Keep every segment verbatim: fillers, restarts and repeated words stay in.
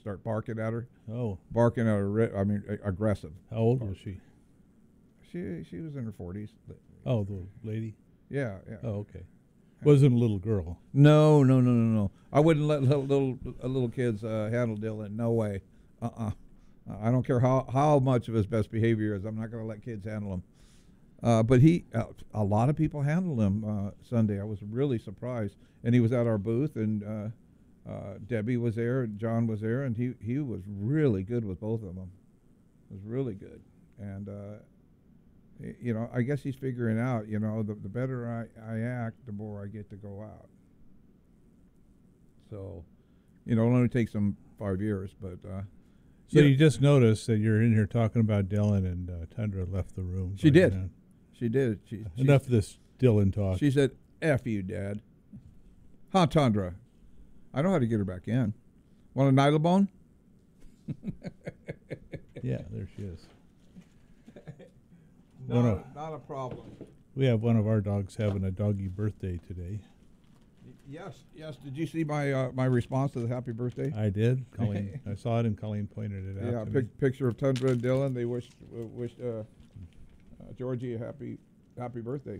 start barking at her. Oh. Barking at her, I mean, a- aggressive. How old was she? She she was in her forties. Oh, the lady? Yeah, yeah. Oh, okay. Wasn't a little girl. No, no, no, no, no. I wouldn't let little little, uh, little kids uh, handle Dylan. No way. Uh-uh. I don't care how, how much of his best behavior is. I'm not going to let kids handle him. Uh, but he, uh, a lot of people handled him uh, Sunday. I was really surprised. And he was at our booth, and uh, uh, Debbie was there, and John was there, and he, he was really good with both of them. Was really good. And, uh, y- you know, I guess he's figuring out, you know, the, the better I, I act, the more I get to go out. So, you know, it'll only take some five years, but... Uh, So yeah. you just noticed that you're in here talking about Dylan, and uh, Tundra left the room. She right did. now. She did. She, she, Enough of this Dylan talk. She said, F you, Dad. Huh, Tundra? I know how to get her back in. Want a Nylabone? Yeah, there she is. Not, One of- a, not a problem. We have one of our dogs having a doggy birthday today. Yes, yes. Did you see my uh, my response to the happy birthday? I did. Colleen, I saw it, and Colleen pointed it out Yeah, to pic- me. picture of Tundra and Dylan. They wished uh, wished uh, uh, Georgie a happy happy birthday.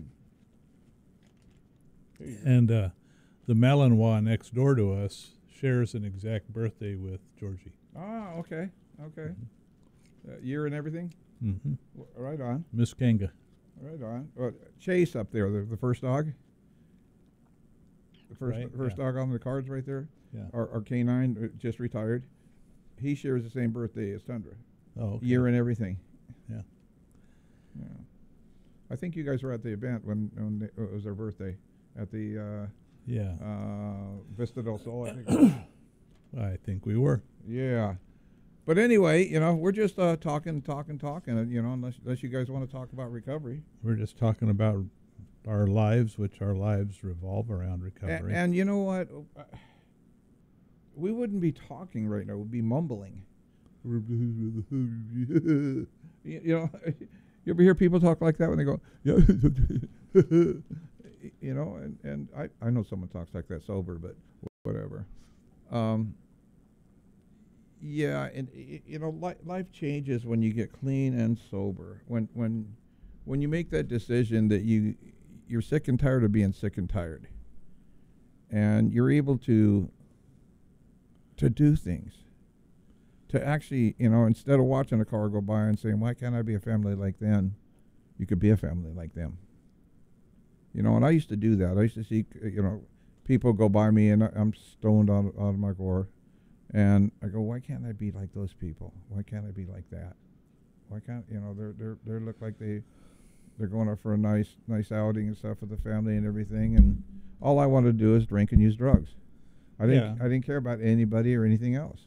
Here you go. And uh, the Malinois next door to us shares an exact birthday with Georgie. Ah, okay, okay. Uh, year and everything. Mm-hmm. W- Right on, Miss Kanga. right on. Uh, Chase up there, the, the first dog. The first Right, first yeah. dog on the cards right there. Yeah. Our, our canine uh, just retired. He shares the same birthday as Tundra. Oh, okay. Year and everything. Yeah. Yeah. I think you guys were at the event when, when they, it was their birthday at the uh, Yeah. uh, Vista del Sol. I think. it was. I think we were. Yeah. But anyway, you know, we're just uh, talking, talking, talking. And, you know, unless unless you guys want to talk about recovery. We're just talking about our lives, which our lives revolve around A- recovery. and you know what? Uh, We wouldn't be talking right now. We'd be mumbling. you, you know, you ever hear people talk like that when they go, yeah, you know, and, and I, I know someone talks like that sober, but whatever. Um, yeah, and y- you know, li- life changes when you get clean and sober. When when when you make that decision that you you're sick and tired of being sick and tired, and you're able to to do things, to actually, you know, instead of watching a car go by and saying, why can't I be a family like them, you could be a family like them. You know, and I used to do that. I used to see, uh, you know, people go by me and I- I'm stoned out, out of my gore, and I go, why can't I be like those people? Why can't I be like that? Why can't, you know, they're, they're, they look like they, they're going out for a nice, nice outing and stuff with the family and everything, and all I want to do is drink and use drugs. I didn't, Yeah. I didn't care about anybody or anything else.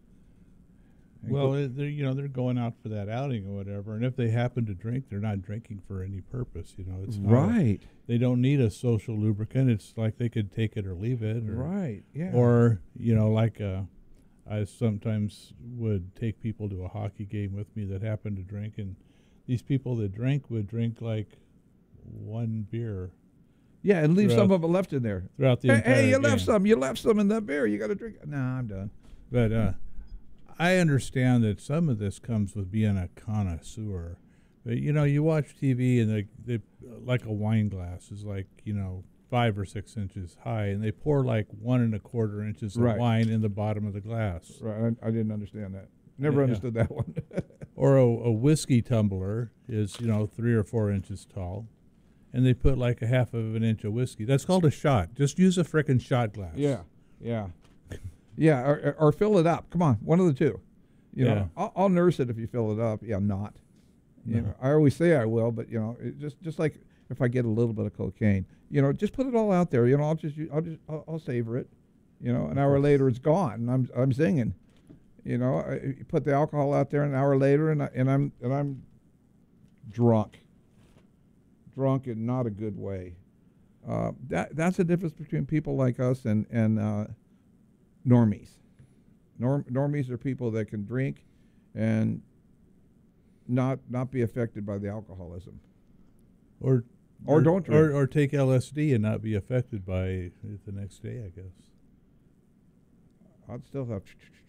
And Well, go- it- they're, you know, they're going out for that outing or whatever, and if they happen to drink, they're not drinking for any purpose. You know, it's not a- right, they don't need a social lubricant. It's like they could take it or leave it. Or, right, yeah. Or, you know, like uh, I sometimes would take people to a hockey game with me that happened to drink, and these people that drink would drink like one beer yeah, and leave throughout- some of it left in there. throughout the Hey, entire hey, you game. left some. You left some in that beer. You got to drink. Nah, I'm done. But uh, I understand that some of this comes with being a connoisseur. But, you know, you watch T V and they, they like a wine glass is like, you know, five or six inches high, and they pour like one and a quarter inches of Right. wine in the bottom of the glass. Right, I, I didn't understand that. Never Yeah. understood that one. Or a, a whiskey tumbler is, you know, three or four inches tall, and they put like a half of an inch of whiskey. That's called a shot. Just use a frickin' shot glass. yeah, yeah, yeah. Or, or- or fill it up. Come on, one of the two. You Yeah. know, I'll, I'll nurse it if you fill it up. Yeah, not. You No. know, I always say I will, but you know, it just just like if I get a little bit of cocaine, you know, just put it all out there. You know, I'll just I'll just I'll, I'll savor it. You know, an hour later it's gone, and I'm I'm singing. You know, I, you put the alcohol out there an hour later, and I, and I'm and I'm drunk. Drunk in not a good way. Uh, that that's the difference between people like us and and uh, normies. Norm, normies are people that can drink, and not not be affected by the alcoholism. Or Or don't drink. Or, or take L S D and not be affected by it the next day, I guess. I'd still have